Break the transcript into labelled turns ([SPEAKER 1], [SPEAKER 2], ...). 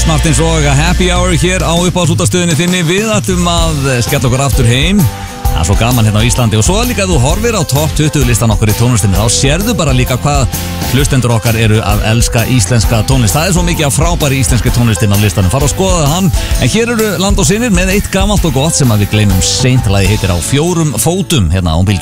[SPEAKER 1] Martins og Happy Hour hér á uppáhaldsútastöðinni þinni. Við ætlum að skella okkur aftur heim. Það er svo gaman hérna á Íslandi og svo líka þú horfir á topp 20 listan okkur í tónlistinni, þá sérðu bara líka hvað hlustendur okkar eru að elska íslenska tónlist. Það er svo mikið af frábæri íslenski tónlistin á listanum. Fara að skoða hann. En hér eru Land og Synir með eitt gamalt og gott sem að við gleymum seint. Lagið heitir Á fjórum fótum hérna á Bylgjunni.